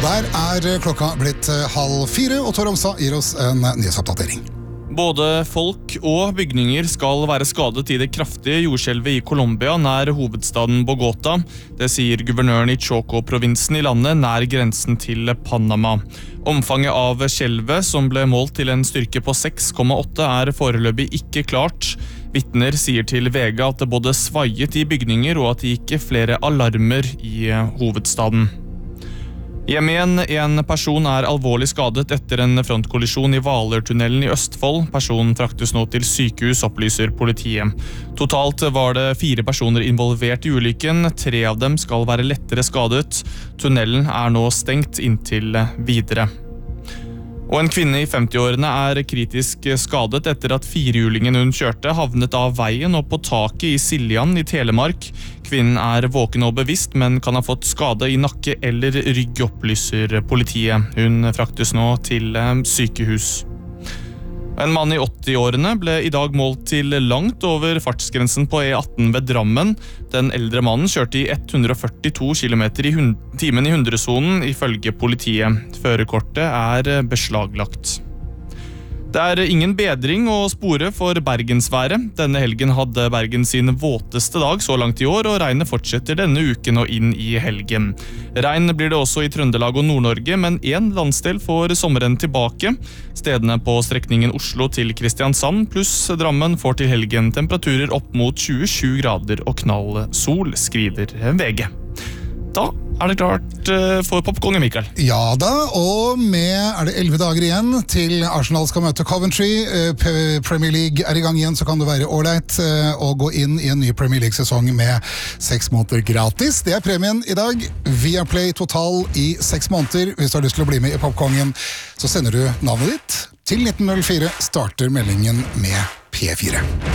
Og der klokka blitt 3:30, og Tor Omstad gir oss en nyhetsoppdatering. Både folk og bygninger skal være skadet i det kraftige jordskjelvet i Colombia nær hovedstaden Bogotá. Det sier guvernøren i Choco-provinsen i landet nær grensen til Panama. Omfanget av skjelvet, som ble målt til en styrke på 6,8, foreløpig ikke klart. Vitner sier til VG at det både svaiet i bygninger og at det gikk flere alarmer i hovedstaden. Hjemme igjen, en person alvorlig skadet etter en frontkollisjon i Hvaler-tunnelen i Østfold. Personen fraktes nå til sykehus, opplyser politiet. Totalt var det 4 personer involvert i ulykken. 3 av dem skal være lettere skadet. Tunnelen nå stengt inntil videre. Og en kvinne i 50-årene kritisk skadet etter at 4-hjulingen hun kjørte havnet av veien og på taket i Siljan i Telemark. Kvinnen våken og bevisst, men kan ha fått skade i nakke eller rygg, opplyser politiet. Hun fraktes nå til sykehus. En mann i 80-årene ble i dag målt til langt over fartsgrensen på E18 ved Drammen. Den eldre mannen kjørte i 142 km i timen i 100-sonen, ifølge politiet. Førerkortet beslaglagt. Det ingen bedring å spore for bergensværet. Denne helgen hadde Bergen sin våteste dag så langt i år, og regnet fortsetter denne uken og inn i helgen. Regn blir det også i Trøndelag og Nord-Norge, men en landsdel får sommeren tilbake. Stedene på strekningen Oslo til Kristiansand pluss Drammen får til helgen temperaturer opp mot 27 grader og knall sol, skriver VG. Da det klart for popkonge, Mikael. Ja da, og med det 11 dager igjen til Arsenal skal møte Coventry. Premier League i gang igjen, så kan det være ålreit å gå inn i en ny Premier League-sesong med 6 måneder gratis. Det premien i dag. Viaplay Total i 6 måneder. Hvis du har lyst til å bli med i popkongen, så sender du navnet ditt til 1904. Starter meldingen med P4.